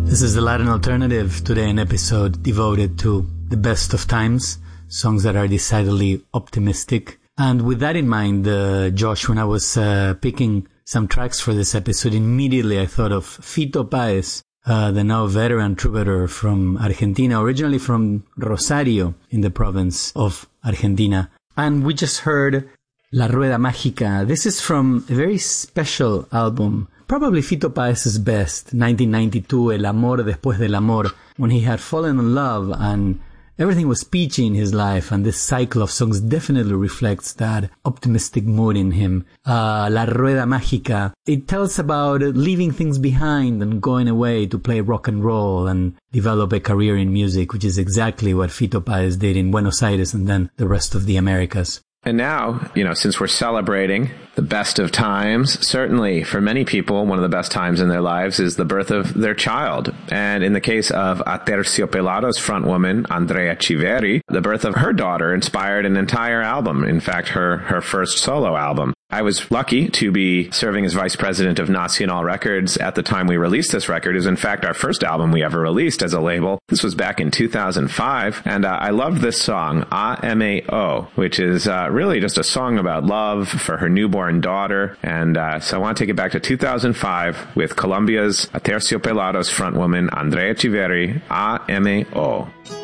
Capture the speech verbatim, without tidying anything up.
This is the Latin Alternative, today an episode devoted to the best of times, songs that are decidedly optimistic. And with that in mind, uh, Josh, when I was uh, picking some tracks for this episode, immediately I thought of Fito Páez, uh, the now veteran troubadour from Argentina, originally from Rosario in the province of Argentina. And we just heard La Rueda Mágica. This is from a very special album, probably Fito Páez's best, nineteen ninety-two, El Amor Después del Amor, when he had fallen in love and everything was peachy in his life, and this cycle of songs definitely reflects that optimistic mood in him. Uh, La Rueda Mágica, it tells about leaving things behind and going away to play rock and roll and develop a career in music, which is exactly what Fito Páez did in Buenos Aires and then the rest of the Americas. And now, you know, since we're celebrating the best of times, certainly for many people, one of the best times in their lives is the birth of their child. And in the case of Aterciopelados frontwoman Andrea Chiveri, the birth of her daughter inspired an entire album. In fact, her, her first solo album. I was lucky to be serving as vice president of Nacional Records at the time we released this record. It was, in fact, our first album we ever released as a label. This was back in two thousand five, and uh, I loved this song, A M A O, which is uh, really just a song about love for her newborn daughter. And uh, so I want to take it back to two thousand five with Colombia's Aterciopelados frontwoman Andrea Chiveri, A M A O.